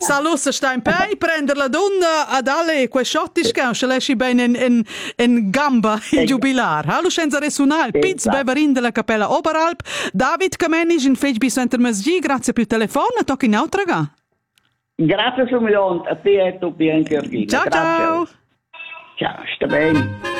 Salus sta in pei, prendere la donna ad alle quei sciotti se l'esci bene in gamba il giubilar. Hallo senza resonare, Piz Beverin della Cappella Oberalp, David Kamenic in Facebook Center Masgi, grazie per il telefono, tocchi in altra. Grazie un milione a te e a tutti anche a te. Ciao ciao. Ciao, sta bene.